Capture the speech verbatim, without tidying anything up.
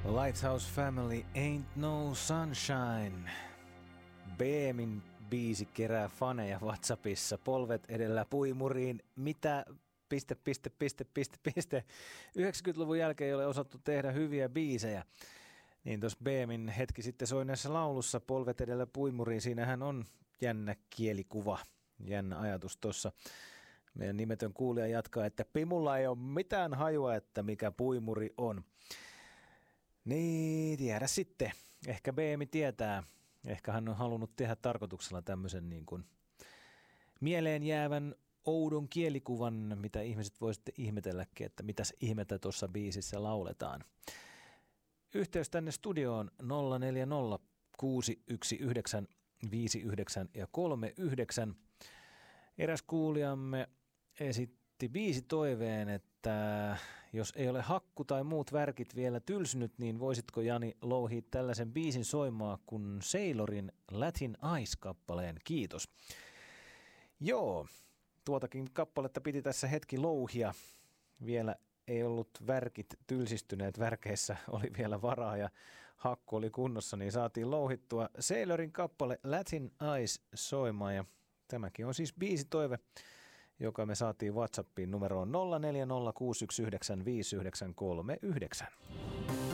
Lighthouse Family, Ain't No Sunshine. B M:n biisi kerää faneja WhatsAppissa. Polvet edellä puimuriin. Mitä? Piste, piste, piste, piste, piste. yhdeksänkymmentäluvun jälkeen ei ole osattu tehdä hyviä biisejä. Niin tuossa B M:n hetki sitten soineessa laulussa Polvet edellä puimuriin. Siinähän on jännä kielikuva, jännä ajatus tuossa. Meidän nimetön kuulija jatkaa, että Pimulla ei ole mitään hajua, että mikä puimuri on. Niin, tiedä sitten. Ehkä B M tietää. Ehkä hän on halunnut tehdä tarkoituksella tämmöisen niin kuin mieleen jäävän oudon kielikuvan, mitä ihmiset voi sitten ihmetelläkin, että mitäs ihmettä tuossa biisissä lauletaan. Yhteys tänne studioon nolla neljä nolla kuusi yksi yhdeksän viisi yhdeksän ja kolme yhdeksän. Eräs kuulijamme esitti biisitoiveen, että jos ei ole hakku tai muut värkit vielä tylsynyt, niin voisitko Jani louhia tällaisen biisin soimaa kuin Sailorin Latin Eyes-kappaleen? Kiitos. Joo, tuotakin kappaletta piti tässä hetki louhia. Vielä ei ollut värkit tylsistyneet, värkeissä oli vielä varaa ja hakku oli kunnossa, niin saatiin louhittua Sailorin kappale Latin Eyes soimaan. Ja tämäkin on siis biisitoive, joka me saatiin WhatsAppiin numeroon nolla neljä nolla kuusi yksi yhdeksän viisi yhdeksän kolme yhdeksän.